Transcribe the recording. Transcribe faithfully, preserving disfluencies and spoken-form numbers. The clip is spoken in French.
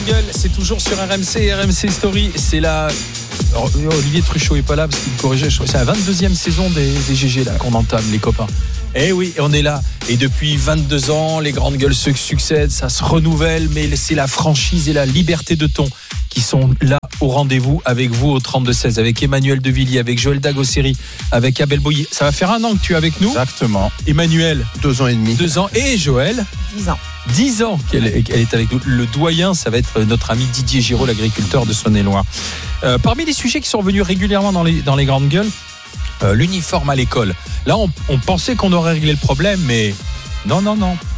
Gueule, c'est toujours sur R M C, R M C Story. C'est la. Alors, Olivier Truchot est pas là parce qu'il me corrigeait. C'est la vingt-deuxième saison des, des G G là qu'on entame, les copains. Eh oui, on est là. Et depuis vingt-deux ans, les grandes gueules se succèdent, ça se renouvelle, mais c'est la franchise et la liberté de ton qui sont là au rendez-vous avec vous au trente-deux seize, avec Emmanuel Devilliers, avec Joël Dagosseri, avec Abel Boyer. Ça va faire un an que tu es avec nous. Exactement. Emmanuel. Deux ans et demi. Deux ans. Et Joël. Dix ans. Dix ans qu'elle est, qu'elle est avec nous. Le doyen, ça va être notre ami Didier Giraud, l'agriculteur de Saône-et-Loire. Euh, parmi les sujets qui sont revenus régulièrement dans les, dans les grandes gueules, euh, l'uniforme à l'école. Là, on, on pensait qu'on aurait réglé le problème, mais non, non, non.